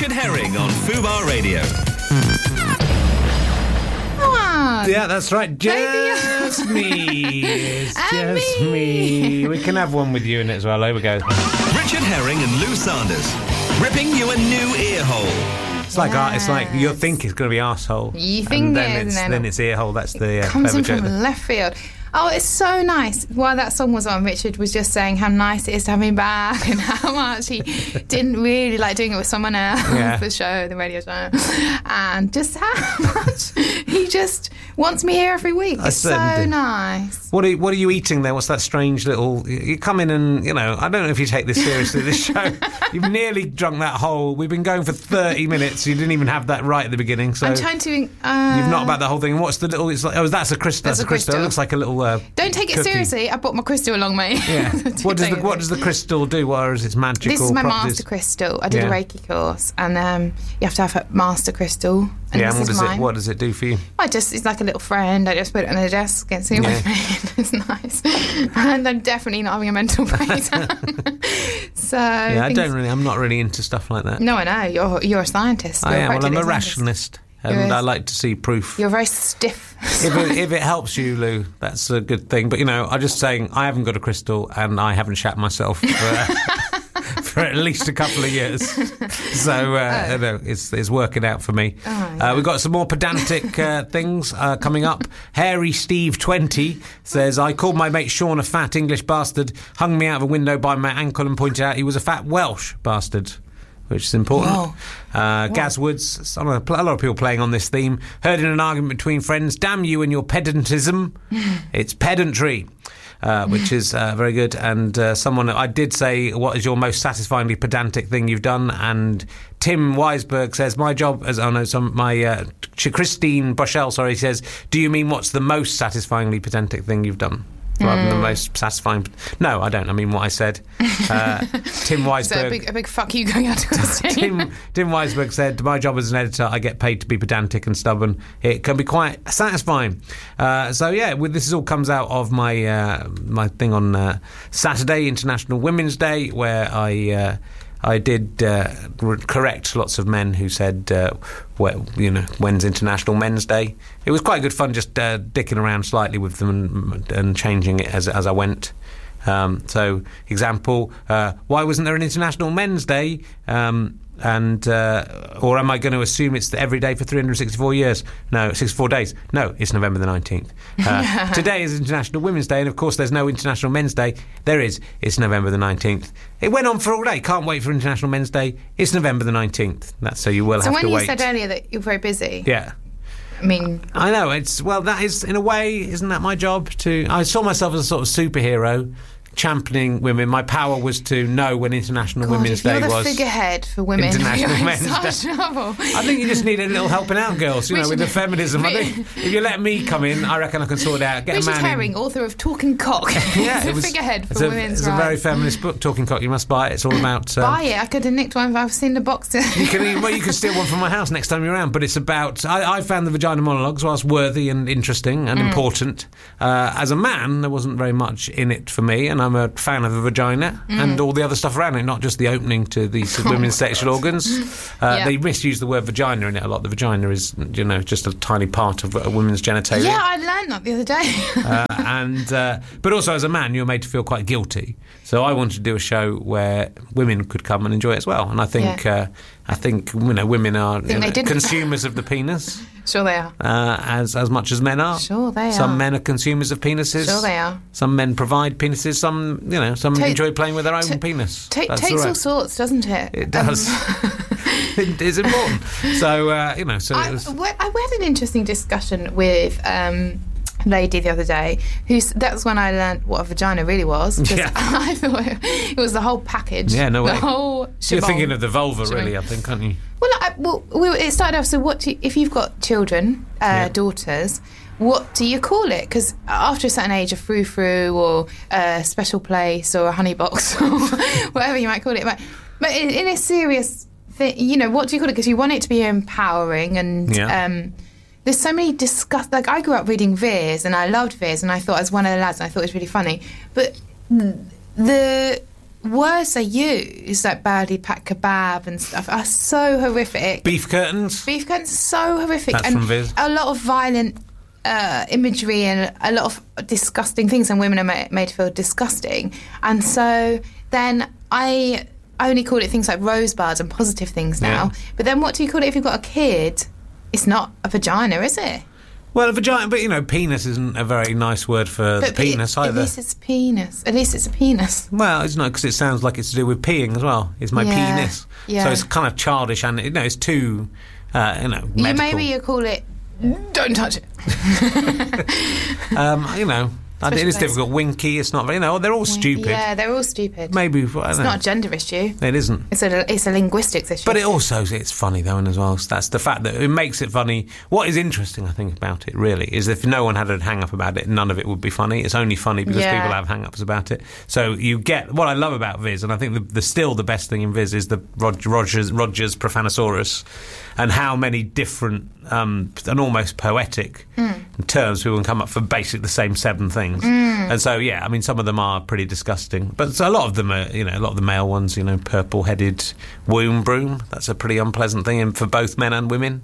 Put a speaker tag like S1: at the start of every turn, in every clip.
S1: Richard Herring on Fubar Radio.
S2: Yeah, that's right. Just me. It's just me. We can have one with you in it as well. Over we go.
S1: Richard Herring and Lou Sanders, ripping you a new ear hole.
S2: It's like you think it's going to be arsehole.
S3: You think
S2: and then it's ear hole. That's the
S3: comes in
S2: clever
S3: from
S2: joke.
S3: left field. Oh, it's so nice. While that song was on, Richard was just saying how nice it is to have me back and how much he didn't really like doing it with someone else, the show, the radio show, and just how much he just wants me here every week. It's so nice.
S2: What are you eating there? What's that strange little... You come in and, I don't know if you take this seriously, this show. You've nearly drunk that whole... We've been going for 30 minutes. You didn't even have that right at the beginning. So
S3: I'm trying to...
S2: you've not about the whole thing. And what's the little... It's like, that's a crystal. That's a crystal. It looks like a little...
S3: don't take it seriously. I brought my crystal along, mate.
S2: Yeah. What does the crystal do? What is its magical
S3: This is my
S2: properties?
S3: master crystal. I did a Reiki course, and you have to have a master crystal. And
S2: and what does it do for you?
S3: It's like a little friend. I just put it on the desk and see my friend. It's nice. And I'm definitely not having a mental breakdown. So
S2: I'm not really into stuff like that.
S3: No, I know. You're a scientist.
S2: I am. Well, I'm a rationalist. And I like to see proof.
S3: You're very stiff.
S2: If it helps you, Lou, that's a good thing. But, I'm just saying I haven't got a crystal and I haven't shat myself for at least a couple of years. So, it's working out for me. We've got some more pedantic things coming up. Hairy Steve 20 says, I called my mate Sean a fat English bastard, hung me out of a window by my ankle and pointed out he was a fat Welsh bastard. Which is important. Gaz Woods, a lot of people playing on this theme. Heard in an argument between friends, damn you and your pedantism. It's pedantry, which is very good. And I did say, what is your most satisfyingly pedantic thing you've done? And Tim Weisberg says, my job as... Christine Boschel, says, do you mean what's the most satisfyingly pedantic thing you've done? Rather than the most satisfying... No, I don't. I mean what I said. Tim Weisberg...
S3: So a big fuck you going out to Christine.
S2: Tim Weisberg said, my job as an editor, I get paid to be pedantic and stubborn. It can be quite satisfying. This all comes out of my thing on Saturday, International Women's Day, where I did correct lots of men who said, when's International Men's Day? It was quite good fun just dicking around slightly with them and changing it as I went. So, example, why wasn't there an International Men's Day? Or am I going to assume it's every day for 364 years? No, 64 days. No, it's November the 19th. Today is International Women's Day, and of course there's no International Men's Day. There is. It's November the 19th. It went on for all day. Can't wait for International Men's Day. It's November the 19th. So you will have to wait.
S3: So when you said earlier that you're very busy...
S2: Yeah.
S3: I mean...
S2: I know. That is, in a way, isn't that my job? I saw myself as a sort of superhero... championing women. My power was to know when International Women's Day was.
S3: You're the figurehead for women.
S2: International Men's Day.
S3: Trouble.
S2: I think you just need a little helping out, girls. With the feminism. I think if you let me come in, I reckon I can sort it out. Get
S3: Richard
S2: a man
S3: Herring, author of Talking Cock.
S2: Yeah,
S3: it was figurehead for women's rights.
S2: It's a very feminist book. Talking Cock. You must buy it. It's all about.
S3: Buy it. I could have nicked one if I've seen the box.
S2: You can steal one from my house next time you're around. But it's about. I found the vagina monologues whilst worthy and interesting and important. As a man, there wasn't very much in it for me, and I'm a fan of the vagina and all the other stuff around it, not just the opening to these women's sexual organs. They misuse the word vagina in it a lot. The vagina is, just a tiny part of a woman's genitalia.
S3: Yeah, I learned that the other day.
S2: But also as a man, you're made to feel quite guilty. So I wanted to do a show where women could come and enjoy it as well. And I think, women are consumers of the penis.
S3: Sure they are.
S2: As much as men are.
S3: Sure they are.
S2: Some men are consumers of penises.
S3: Sure they are.
S2: Some men provide penises. Some enjoy playing with their own penis.
S3: Takes all sorts, doesn't it?
S2: It does. It is important. So,
S3: I had an interesting discussion with lady the other day that's when I learned what a vagina really was, because I thought it was the whole package.
S2: Yeah, no way.
S3: The whole
S2: You're thinking of the vulva, really, I think, aren't you?
S3: Well, it started off, so if you've got children, daughters, what do you call it? Because after a certain age, a frou-frou or a special place or a honey box or whatever you might call it, but in a serious thing, what do you call it? Because you want it to be empowering and there's so many I grew up reading Veers and I loved Veers and I thought, as one of the lads, I thought it was really funny. But words they use, like badly packed kebab and stuff, are so horrific.
S2: Beef curtains.
S3: Beef curtains are so horrific.
S2: That's
S3: and
S2: from Viz.
S3: a lot of violent imagery and a lot of disgusting things, and women are made to feel disgusting. And so then I only call it things like rosebuds and positive things now.
S2: Yeah.
S3: But then what do you call it if you've got a kid? It's not a vagina, is it?
S2: Well, a vagina, but, you know, penis isn't a very nice word for the penis either.
S3: At least it's penis. At least it's a penis.
S2: Well, it's not, because it sounds like it's to do with peeing as well. It's my penis.
S3: Yeah.
S2: So it's kind of childish, and, you know, it's too, medical.
S3: Maybe you call it, don't touch it.
S2: You know, it is
S3: place.
S2: difficult. Winky, it's not, you know, they're all stupid.
S3: Yeah, they're all stupid.
S2: Maybe, I don't
S3: It's
S2: know.
S3: not a gender issue.
S2: It isn't.
S3: It's a linguistics issue.
S2: But it's funny though, and as well, that's the fact that it makes it funny. What is interesting, I think, about it really is if no one had a hang up about it, none of it would be funny. It's only funny because people have hang ups about it. So you get what I love about Viz, and I think the best thing in Viz is the Rogers Profanosaurus, and how many different and almost poetic terms people can come up for basically the same 7 things. And so, yeah, I mean, some of them are pretty disgusting, but a lot of them are, you know, a lot of the male ones, you know, purple-headed womb broom. That's a pretty unpleasant thing for both men and women.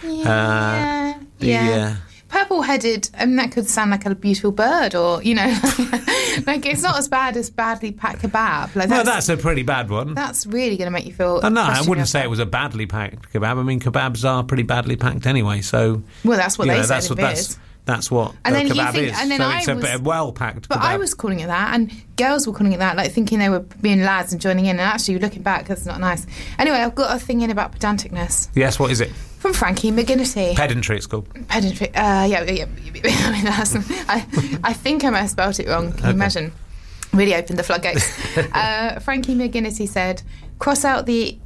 S3: Yeah. Purple-headed, I mean, that could sound like a beautiful bird, or, you know, like it's not as bad as badly packed kebab. Like
S2: That's a pretty bad one.
S3: That's really going to make you feel...
S2: No, I
S3: question
S2: wouldn't say
S3: yourself.
S2: it was a badly packed kebab. I mean, kebabs are pretty badly packed anyway, so...
S3: Well, that's what
S2: you
S3: they
S2: know,
S3: said
S2: that's
S3: in
S2: what
S3: Viz.
S2: That's what
S3: And
S2: a
S3: then you
S2: kebab
S3: think-
S2: is.
S3: and then
S2: so
S3: I
S2: it's a
S3: was-
S2: bit well-packed
S3: But
S2: kebab.
S3: I was calling it that, and girls were calling it that, like thinking they were being lads and joining in, and actually looking back, that's not nice. Anyway, I've got a thing in about pedanticness
S2: Yes, what is it?
S3: from Frankie McGinnity.
S2: Pedantry, it's called.
S3: Pedantry. Yeah. I mean, I think I might have spelt it wrong. Can you imagine? Really opened the floodgates. Frankie McGinnity said, cross out the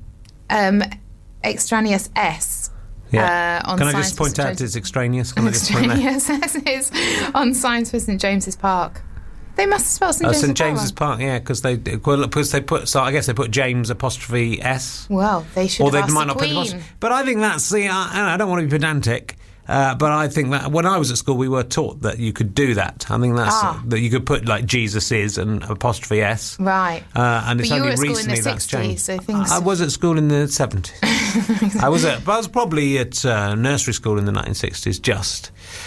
S3: extraneous S.
S2: Yeah.
S3: On
S2: Can I
S3: Science
S2: just point
S3: for
S2: out it's extraneous? Can I just point that?
S3: Yes, it's on Signs for St James's Park. They must have spelled St James's
S2: St
S3: Park.
S2: James's Park, yeah, because they put. So I guess they put James apostrophe S.
S3: Well, they should
S2: Or
S3: have
S2: they
S3: asked
S2: might
S3: the
S2: not put the
S3: Queen.
S2: apostrophe. But I think that's the. I don't want to be pedantic. But I think that when I was at school, we were taught that you could do that. I think that's that you could put like Jesus is and apostrophe S.
S3: Right.
S2: And it's
S3: But you
S2: only
S3: were at school in
S2: recently
S3: the
S2: that's
S3: 60s,
S2: changed.
S3: so things-
S2: I was at school in the 70s. I was probably at nursery school in the 1960s, just.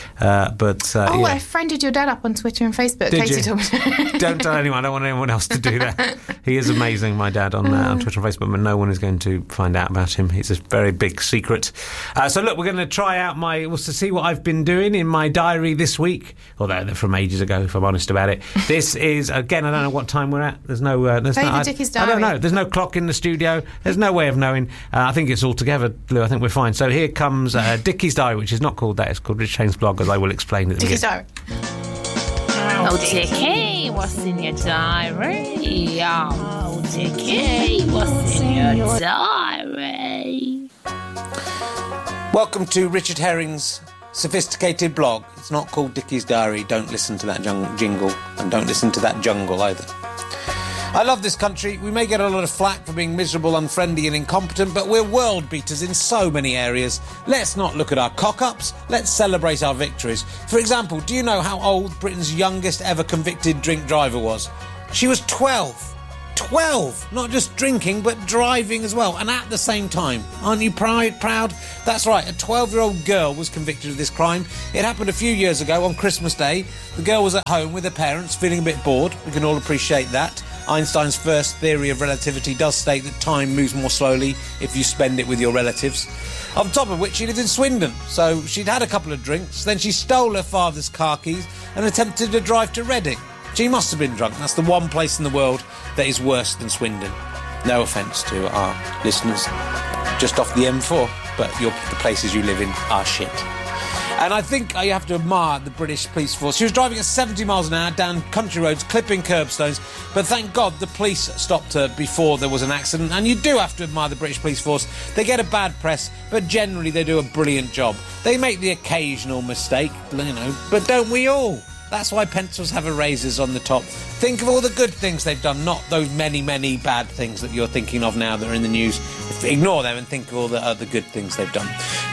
S3: I friended your dad up on Twitter and Facebook.
S2: Did
S3: Katie
S2: you?
S3: told me.
S2: Don't tell anyone. I don't want anyone else to do that. He is amazing, my dad, on Twitter and Facebook, but no one is going to find out about him. He's a very big secret. So look, we're going to try out to see what I've been doing in my diary this week. Although they're from ages ago, if I'm honest about it. This is, again, I don't know what time we're at. There's no...
S3: Dickie's
S2: I don't
S3: diary.
S2: know. There's no clock in the studio. There's no way of knowing. I think it's all together, Lou. I think we're fine. So here comes Dickie's diary, which is not called that. It's called Rich Haynes' blog, as I will explain at the
S3: Dickie's
S2: beginning.
S3: diary.
S4: Oh, Dickie, what's in your diary? Oh, Dickie, what's in your diary?
S2: Welcome to Richard Herring's sophisticated blog. It's not called Dickie's Diary. Don't listen to that jingle, and don't listen to that jungle either. I love this country. We may get a lot of flack for being miserable, unfriendly and incompetent, but we're world beaters in so many areas. Let's not look at our cock-ups. Let's celebrate our victories. For example, do you know how old Britain's youngest ever convicted drink driver was? She was 12. 12! Not just drinking, but driving as well, and at the same time. Aren't you proud? That's right, a 12-year-old girl was convicted of this crime. It happened a few years ago on Christmas Day. The girl was at home with her parents, feeling a bit bored. We can all appreciate that. Einstein's first theory of relativity does state that time moves more slowly if you spend it with your relatives. On top of which, she lived in Swindon, so she'd had a couple of drinks, then she stole her father's car keys and attempted to drive to Reading. She must have been drunk. That's the one place in the world that is worse than Swindon. No offence to our listeners just off the M4, but the places you live in are shit. And I think you have to admire the British police force. She was driving at 70 miles an hour down country roads, clipping curbstones, but thank God the police stopped her before there was an accident. And you do have to admire the British police force. They get a bad press, but generally they do a brilliant job. They make the occasional mistake, but don't we all? That's why pencils have erasers on the top. Think of all the good things they've done, not those many, many bad things that you're thinking of now that are in the news. Ignore them and think of all the other good things they've done.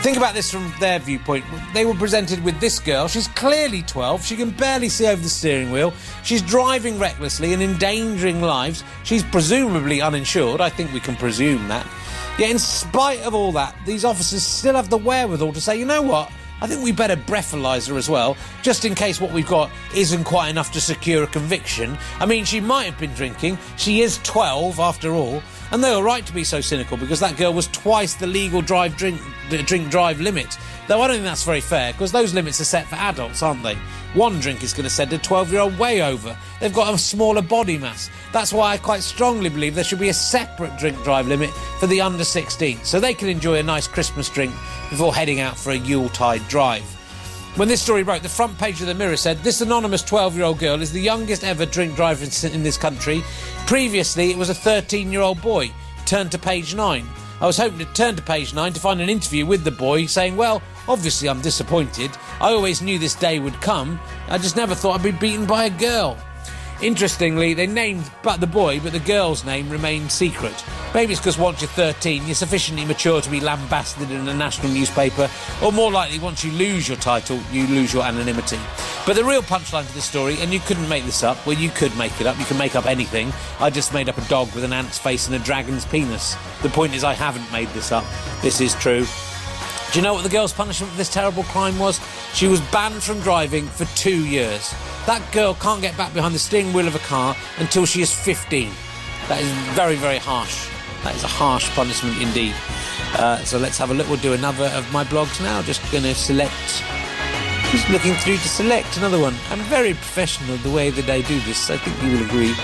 S2: Think about this from their viewpoint. They were presented with this girl. She's clearly 12. She can barely see over the steering wheel. She's driving recklessly and endangering lives. She's presumably uninsured. I think we can presume that. Yet in spite of all that, these officers still have the wherewithal to say, you know what? I think we better breathalyse her as well, just in case what we've got isn't quite enough to secure a conviction. I mean, she might have been drinking. She is 12, after all. And they were right to be so cynical, because that girl was twice the legal drink-drive limit. Though I don't think that's very fair, because those limits are set for adults, aren't they? One drink is going to send a 12-year-old way over. They've got a smaller body mass. That's why I quite strongly believe there should be a separate drink-drive limit for the under 16, so they can enjoy a nice Christmas drink before heading out for a Yuletide drive. When this story broke, the front page of the Mirror said, this anonymous 12-year-old girl is the youngest ever drink driver in this country. Previously, it was a 13-year-old boy. Turn to page 9. I was hoping to turn to page 9 to find an interview with the boy saying, well, obviously I'm disappointed. I always knew this day would come. I just never thought I'd be beaten by a girl. Interestingly, they named the boy, but the girl's name remained secret. Maybe it's because once you're 13, you're sufficiently mature to be lambasted in a national newspaper, or more likely, once you lose your title, you lose your anonymity. But the real punchline to this story, and you couldn't make this up, well, you could make it up, you can make up anything. I just made up a dog with an ant's face and a dragon's penis. The point is, I haven't made this up. This is true. Do you know what the girl's punishment for this terrible crime was? She was banned from driving for 2 years. That girl can't get back behind the steering wheel of a car until she is 15. That is very, very harsh. That is a harsh punishment indeed. So let's have a look. We'll do another of my blogs now. Just going to select... Just looking through to select another one. I'm very professional the way that I do this. I think you will agree.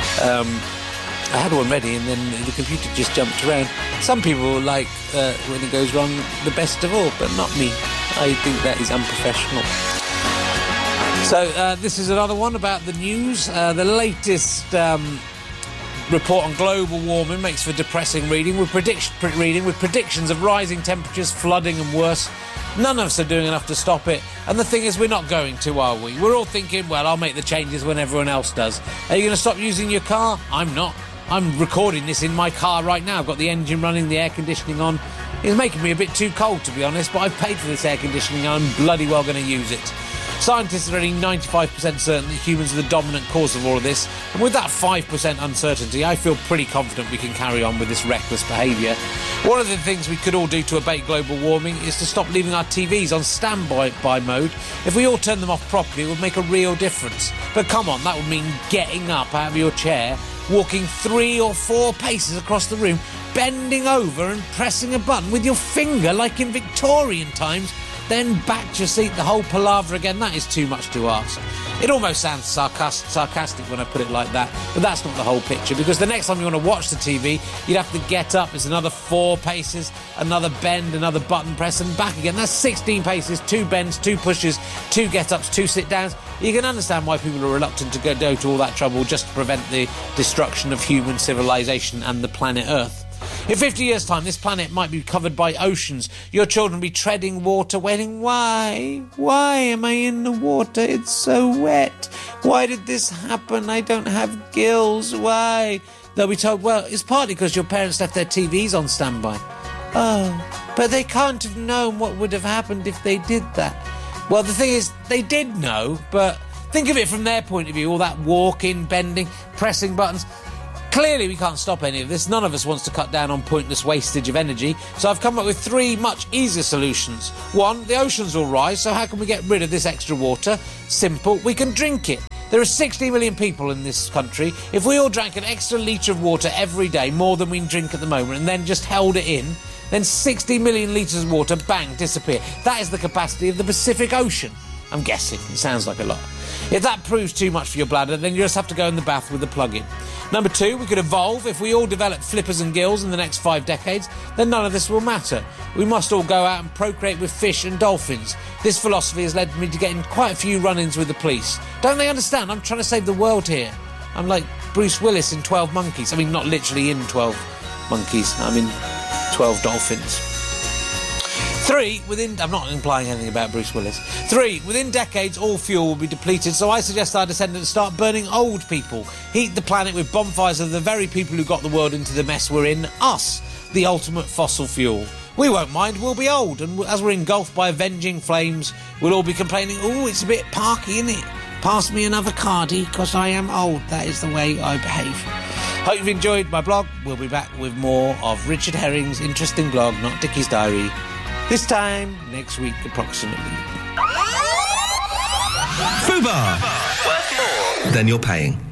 S2: I had one ready and then the computer just jumped around. Some people like when it goes wrong the best of all, but not me. I think that is unprofessional. So this is another one about the news. The latest report on global warming makes for depressing reading with predictions of rising temperatures, flooding and worse. None of us are doing enough to stop it. And the thing is, we're not going to, are we? We're all thinking, well, I'll make the changes when everyone else does. Are you going to stop using your car? I'm not. I'm recording this in my car right now. I've got the engine running, the air conditioning on. It's making me a bit too cold, to be honest, but I've paid for this air conditioning and I'm bloody well going to use it. Scientists are only 95% certain that humans are the dominant cause of all of this, and with that 5% uncertainty, I feel pretty confident we can carry on with this reckless behaviour. One of the things we could all do to abate global warming is to stop leaving our TVs on standby mode. If we all turn them off properly, it would make a real difference. But come on, that would mean getting up out of your chair, walking 3 or 4 paces across the room, bending over and pressing a button with your finger like in Victorian times, then back to your seat, the whole palaver again. That is too much to ask. It almost sounds sarcastic when I put it like that, but that's not the whole picture, because the next time you want to watch the TV, you'd have to get up. It's another 4 paces, another bend, another button press, and back again. That's 16 paces, 2 bends, 2 pushes, 2 get-ups, 2 sit-downs. You can understand why people are reluctant to go to all that trouble just to prevent the destruction of human civilization and the planet Earth. In 50 years' time, this planet might be covered by oceans. Your children will be treading water, waiting, why? Why am I in the water? It's so wet. Why did this happen? I don't have gills. Why? They'll be told, well, it's partly because your parents left their TVs on standby. Oh, but they can't have known what would have happened if they did that. Well, the thing is, they did know, but think of it from their point of view, all that walking, bending, pressing buttons. Clearly, we can't stop any of this. None of us wants to cut down on pointless wastage of energy. So I've come up with 3 much easier solutions. 1, the oceans will rise, so how can we get rid of this extra water? Simple, we can drink it. There are 60 million people in this country. If we all drank an extra litre of water every day, more than we drink at the moment, and then just held it in, then 60 million litres of water, bang, disappear. That is the capacity of the Pacific Ocean. I'm guessing. It sounds like a lot. If that proves too much for your bladder, then you just have to go in the bath with the plug-in. Number 2, we could evolve. If we all develop flippers and gills in the next 5 decades, then none of this will matter. We must all go out and procreate with fish and dolphins. This philosophy has led me to getting quite a few run-ins with the police. Don't they understand? I'm trying to save the world here. I'm like Bruce Willis in 12 Monkeys. I mean, not literally in 12 monkeys. I'm in 12 dolphins. 3, I'm not implying anything about Bruce Willis. 3, within decades, all fuel will be depleted, so I suggest our descendants start burning old people. Heat the planet with bonfires of the very people who got the world into the mess we're in, us, the ultimate fossil fuel.
S5: We won't mind, we'll be old, and as we're engulfed by avenging flames, we'll all be complaining, oh, it's a bit parky, isn't it? Pass me another cardie, because I am old. That is the way I behave. Hope you've enjoyed my blog. We'll be back with more of Richard Herring's interesting blog, Not Dickie's Diary, this time next week approximately.
S1: Fubar. Worth more than you're paying.